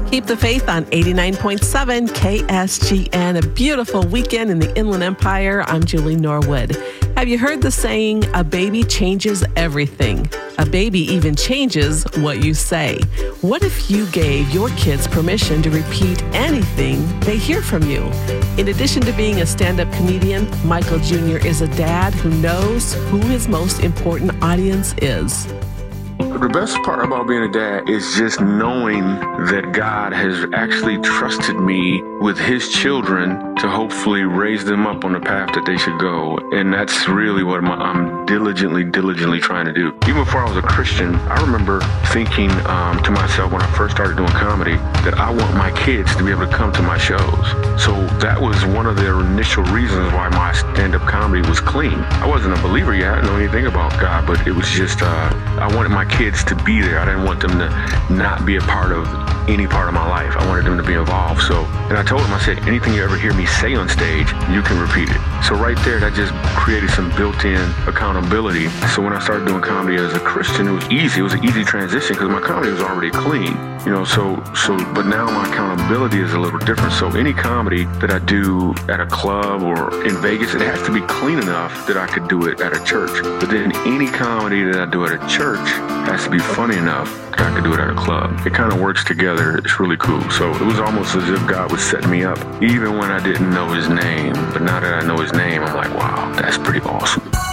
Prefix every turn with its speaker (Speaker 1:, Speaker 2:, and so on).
Speaker 1: Keep the faith on 89.7 KSGN. A beautiful weekend in the Inland Empire. I'm Julie Norwood. Have you heard the saying, a baby changes everything? A baby even changes what you say. What if you gave your kids permission to repeat anything they hear from you? In addition to being a stand-up comedian, Michael Jr. is a dad who knows who his most important audience is.
Speaker 2: The best part about being a dad is just knowing that God has actually trusted me with his children to hopefully raise them up on the path that they should go. And that's really what I'm diligently trying to do. Even before I was a Christian, I remember thinking to myself when I first started doing comedy that I want my kids to be able to come to my shows. So that was one of the initial reasons why my stand-up comedy was clean. I wasn't a believer yet. I didn't know anything about God, but it was just, I wanted my kids to be there. I didn't want them to not be a part of any part of my life. I wanted them to be involved. And I told them, I said, anything you ever hear me say on stage, you can repeat it. So right there, that just created some built-in accountability. So when I started doing comedy as a Christian, it was easy. It was an easy transition because my comedy was already clean. But now my accountability is a little different. So any comedy that I do at a club or in Vegas, it has to be clean enough that I could do it at a church. But then any comedy that I do at a church has to be funny enough that I could do it at a club. It kind of works together. It's really cool. So it was almost as if God was setting me up, even when I didn't know his name. But now that I know his name, I'm like, wow, that's pretty awesome.